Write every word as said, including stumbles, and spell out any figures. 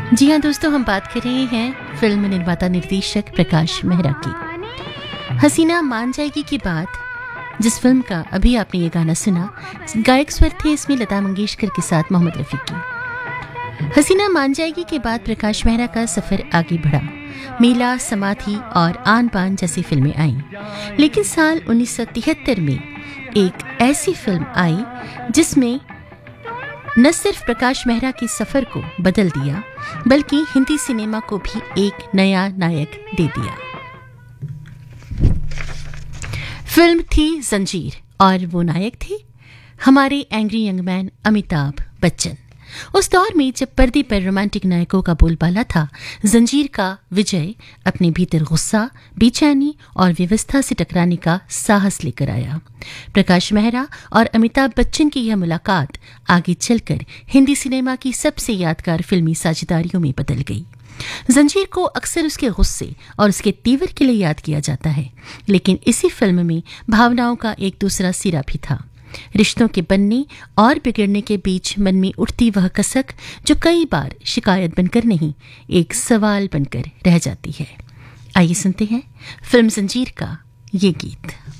जी हाँ दोस्तों, हम बात कर रहे हैं फिल्म निर्माता निर्देशक प्रकाश मेहरा की। हसीना मान जाएगी की बात, जिस फिल्म का अभी आपने ये गाना सुना, गायक स्वर थे इसमें लता मंगेशकर के साथ मोहम्मद रफ़ी की। हसीना मान जाएगी के बाद प्रकाश मेहरा का सफर आगे बढ़ा। मेला, समाधि और आन बान जैसी फिल्में आईं, लेकिन साल उन्नीस सौ तिहत्तर में एक ऐसी फिल्म आई जिसमें न सिर्फ प्रकाश मेहरा के सफर को बदल दिया, बल्कि हिंदी सिनेमा को भी एक नया नायक दे दिया। फिल्म थी जंजीर और वो नायक थे हमारे angry young man Amitabh Bachchan. उस दौर में जब पर्दे पर रोमांटिक नायकों का बोलबाला था, जंजीर का विजय अपने भीतर गुस्सा, बेचैनी और व्यवस्था से टकराने का साहस लेकर आया। प्रकाश मेहरा और अमिताभ बच्चन की यह मुलाकात आगे चलकर हिंदी सिनेमा की सबसे यादगार फिल्मी साझेदारियों में बदल गई। जंजीर को अक्सर उसके गुस्से और उसके तीवर के लिए याद किया जाता है, लेकिन इसी फिल्म में भावनाओं का एक दूसरा सिरा भी था। रिश्तों के बनने और बिगड़ने के बीच मन में उठती वह कसक जो कई बार शिकायत बनकर नहीं, एक सवाल बनकर रह जाती है। आइए सुनते हैं फिल्म जंजीर का ये गीत।